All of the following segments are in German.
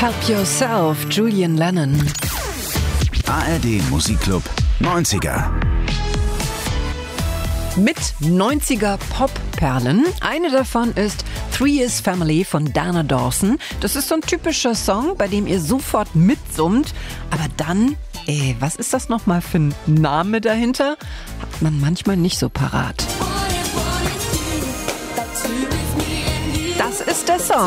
Help Yourself, Julian Lennon. ARD Musikclub 90er. Mit 90er Pop-Perlen. Eine davon ist 3 Years Family von Dana Dawson. Das ist so ein typischer Song, bei dem ihr sofort mitsummt. Aber dann, was ist das nochmal für ein Name dahinter? Hat man manchmal nicht so parat. Das ist der Song.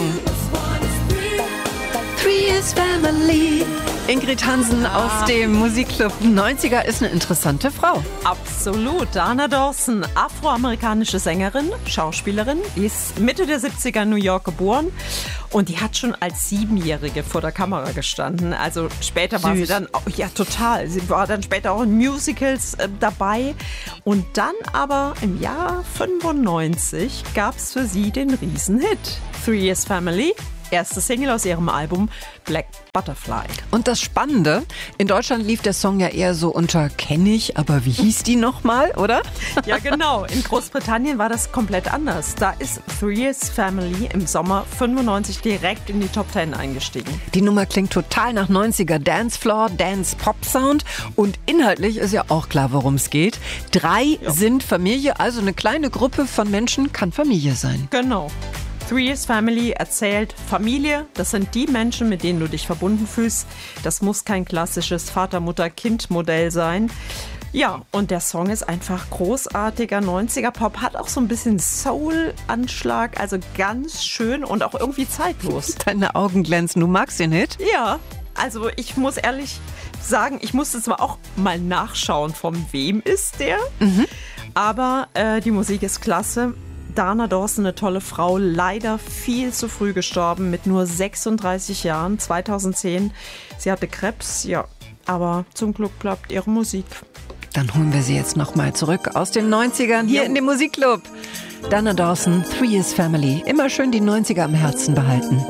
3 Years Family. Ingrid Hansen aus dem Musikclub 90er ist eine interessante Frau. Absolut. Dana Dawson, afroamerikanische Sängerin, Schauspielerin, die ist Mitte der 70er in New York geboren und die hat schon als 7-Jährige vor der Kamera gestanden. Also später war sie dann, ja total, sie war dann später auch in Musicals dabei und dann aber im Jahr 95 gab es für sie den Riesenhit 3 Years Family. Erste Single aus ihrem Album Black Butterfly. Und das Spannende, in Deutschland lief der Song ja eher so unter kenn ich, aber wie hieß die nochmal, oder? Ja genau, in Großbritannien war das komplett anders. Da ist 3 Years Family im Sommer 95 direkt in die Top 10 eingestiegen. Die Nummer klingt total nach 90er Dancefloor, Dance-Pop-Sound und inhaltlich ist ja auch klar, worum es geht. 3 sind Familie, also eine kleine Gruppe von Menschen kann Familie sein. Genau. 3 Years Family erzählt Familie, das sind die Menschen, mit denen du dich verbunden fühlst. Das muss kein klassisches Vater-Mutter-Kind-Modell sein. Ja, und der Song ist einfach großartiger 90er-Pop, hat auch so ein bisschen Soul-Anschlag, also ganz schön und auch irgendwie zeitlos. Deine Augen glänzen, du magst den Hit? Ja, also ich muss ehrlich sagen, ich musste zwar auch mal nachschauen, von wem ist der, aber die Musik ist klasse. Dana Dawson, eine tolle Frau, leider viel zu früh gestorben, mit nur 36 Jahren, 2010. Sie hatte Krebs, ja, aber zum Glück bleibt ihre Musik. Dann holen wir sie jetzt nochmal zurück aus den 90ern hier in dem Musikclub. Dana Dawson, 3 Years Family. Immer schön die 90er am Herzen behalten.